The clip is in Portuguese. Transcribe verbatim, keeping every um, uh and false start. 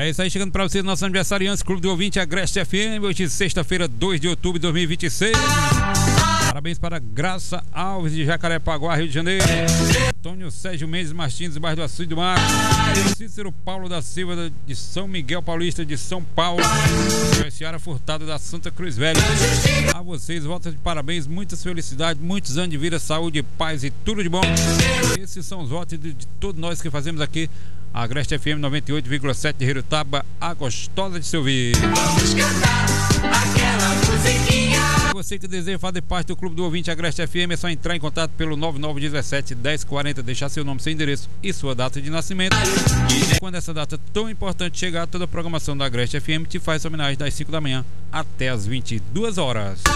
É isso aí, chegando pra vocês, nosso aniversariante, Clube do Ouvinte, Agreste F M, hoje sexta-feira, dois de outubro de dois mil e vinte e seis. Parabéns para Graça Alves de Jacarepaguá, Rio de Janeiro. Antônio Sérgio Mendes Martins, bairro do Açude do Mar. Cícero Paulo da Silva de São Miguel Paulista de São Paulo. Ciara Furtado da Santa Cruz Velha. A vocês, volta de parabéns, muitas felicidades, muitos anos de vida, saúde, paz e tudo de bom. Esses são os votos de, de todos nós que fazemos aqui a Agreste F M noventa e oito vírgula sete de Herutaba, a gostosa de se ouvir. Vamos cantar aquela musiquinha. Você que deseja fazer parte do Clube do Ouvinte Agreste F M, é só entrar em contato pelo nove nove um sete, um zero quatro zero, deixar seu nome, seu endereço e sua data de nascimento. E quando essa data tão importante chegar, toda a programação da Agreste F M te faz homenagem das cinco da manhã até as vinte e duas horas.